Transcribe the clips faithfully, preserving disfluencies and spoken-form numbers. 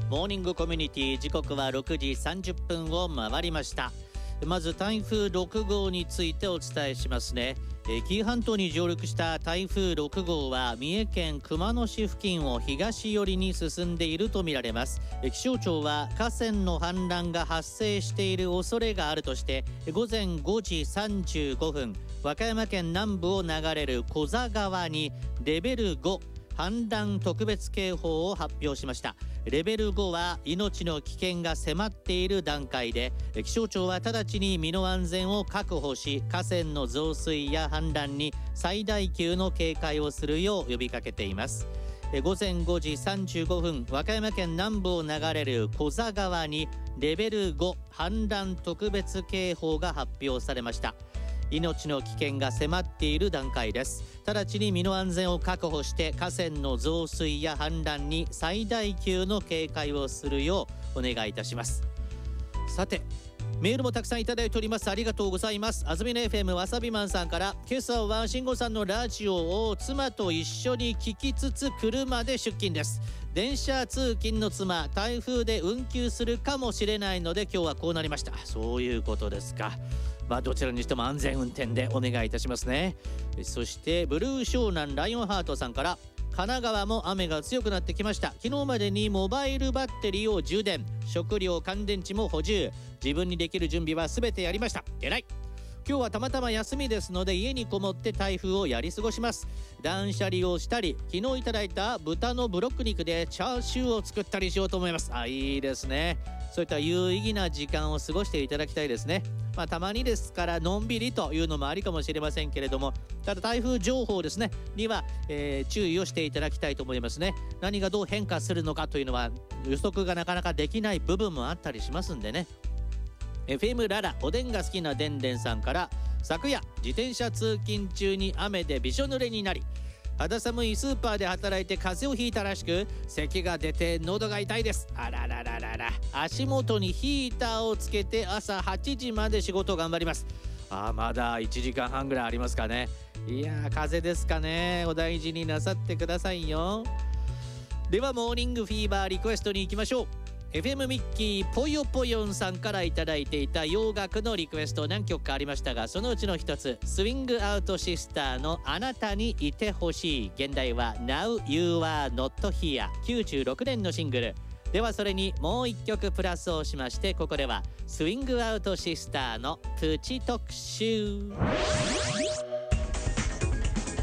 モーニングコミュニティ、時刻はろくじさんじゅっぷんを回りました。まず台風ろくごうについてお伝えしますね。え紀伊半島に上陸した台風ろくごうは三重県熊野市付近を東寄りに進んでいるとみられます。え気象庁は河川の氾濫が発生している恐れがあるとしてごぜんごじさんじゅうごふん、和歌山県南部を流れる古座川にレベルご氾濫特別警報を発表しました。レベルごは命の危険が迫っている段階で、気象庁は直ちに身の安全を確保し、河川の増水や氾濫に最大級の警戒をするよう呼びかけています。ごぜんごじさんじゅうごふん、和歌山県南部を流れる古座川にレベルご氾濫特別警報が発表されました。命の危険が迫っている段階です。直ちに身の安全を確保して河川の増水や氾濫に最大級の警戒をするようお願いいたします。さて、メールもたくさんいただいております。ありがとうございます。安曇野 エフエム わさびマンさんから、今朝は慎吾さんのラジオを妻と一緒に聞きつつ車で出勤です。電車通勤の妻、台風で運休するかもしれないので今日はこうなりました。そういうことですか。まあどちらにしても安全運転でお願いいたしますね。そしてブルー湘南ライオンハートさんから、神奈川も雨が強くなってきました。昨日までにモバイルバッテリーを充電、食料乾電池も補充、自分にできる準備は全てやりました。偉い。今日はたまたま休みですので家にこもって台風をやり過ごします。断捨離をしたり、昨日いただいた豚のブロック肉でチャーシューを作ったりしようと思います。あ、いいですね。そういった有意義な時間を過ごしていただきたいですね。まあたまにですからのんびりというのもありかもしれませんけれども、ただ台風情報ですねには、えー、注意をしていただきたいと思いますね。何がどう変化するのかというのは予測がなかなかできない部分もあったりしますんでね。エフエム ララおでんが好きなでんでんさんから、昨夜自転車通勤中に雨でびしょ濡れになり、肌寒いスーパーで働いて風邪をひいたらしく、咳が出て喉が痛いです。あららららら。足元にヒーターをつけて朝はちじまで仕事頑張ります。あ、まだいちじかんはんぐらいありますかね。いやー、風邪ですかね。お大事になさってくださいよ。ではモーニングフィーバーリクエストに行きましょう。エフエム ミッキーぽよぽよんさんからいただいていた洋楽のリクエスト何曲かありましたが、そのうちの一つ、スイングアウトシスターのあなたにいてほしい、現代は Now You Are Not Here、 きゅうじゅうろくねんのシングルでは、それにもう一曲プラスをしまして、ここではスイングアウトシスターのプチ特集。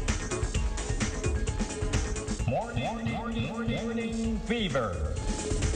モーニングフィーバー